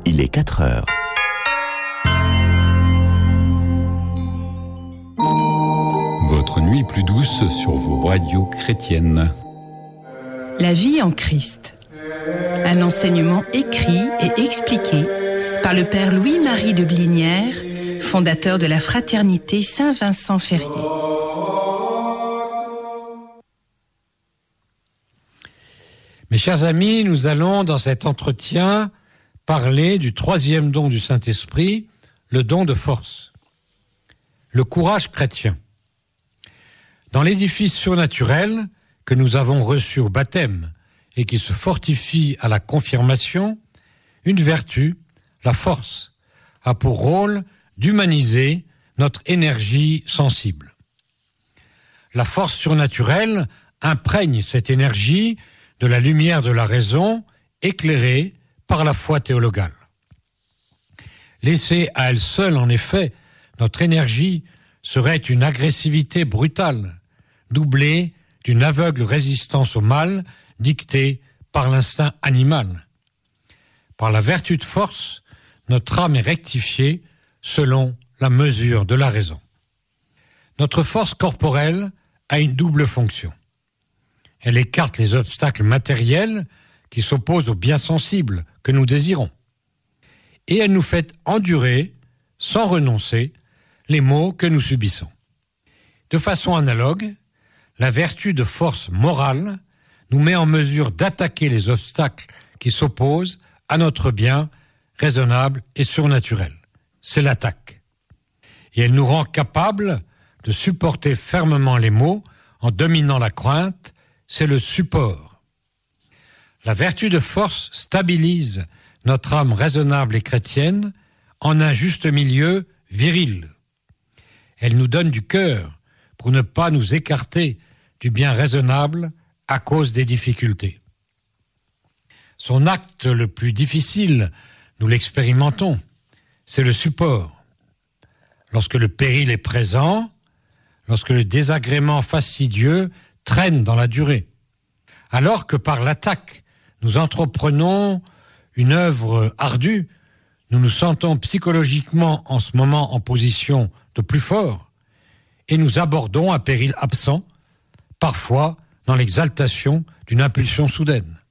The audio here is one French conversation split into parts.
Il est 4 heures. Votre nuit plus douce sur vos radios chrétiennes. La vie en Christ. Un enseignement écrit et expliqué par le Père Louis-Marie de Blinière, fondateur de la Fraternité Saint-Vincent-Ferrier. Mes chers amis, nous allons dans cet entretien parler du troisième don du Saint-Esprit, le don de force, le courage chrétien. Dans l'édifice surnaturel que nous avons reçu au baptême et qui se fortifie à la confirmation, une vertu, la force, a pour rôle d'humaniser notre énergie sensible. La force surnaturelle imprègne cette énergie de la lumière de la raison éclairée par la foi théologale. Laissée à elle seule, en effet, notre énergie serait une agressivité brutale, doublée d'une aveugle résistance au mal dictée par l'instinct animal. Par la vertu de force, notre âme est rectifiée selon la mesure de la raison. Notre force corporelle a une double fonction. Elle écarte les obstacles matériels qui s'opposent au bien sensible que nous désirons. Et elle nous fait endurer, sans renoncer, les maux que nous subissons. De façon analogue, la vertu de force morale nous met en mesure d'attaquer les obstacles qui s'opposent à notre bien raisonnable et surnaturel. C'est l'attaque. Et elle nous rend capables de supporter fermement les maux en dominant la crainte. C'est le support. La vertu de force stabilise notre âme raisonnable et chrétienne en un juste milieu viril. Elle nous donne du cœur pour ne pas nous écarter du bien raisonnable à cause des difficultés. Son acte le plus difficile, nous l'expérimentons, c'est le support. Lorsque le péril est présent, lorsque le désagrément fastidieux traîne dans la durée, alors que par l'attaque, nous entreprenons une œuvre ardue, nous nous sentons psychologiquement en ce moment en position de plus fort et nous abordons un péril absent, parfois dans l'exaltation d'une impulsion soudaine.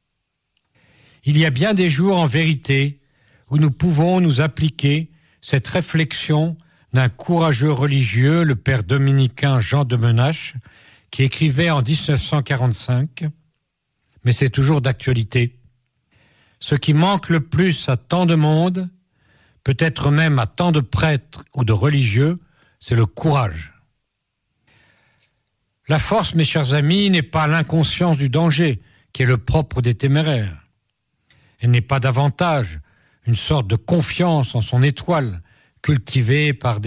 Il y a bien des jours en vérité où nous pouvons nous appliquer cette réflexion d'un courageux religieux, le père dominicain Jean de Menache, qui écrivait en 1945, mais c'est toujours d'actualité. Ce qui manque le plus à tant de monde, peut-être même à tant de prêtres ou de religieux, c'est le courage. La force, mes chers amis, n'est pas l'inconscience du danger, qui est le propre des téméraires. Elle n'est pas davantage une sorte de confiance en son étoile, cultivée par des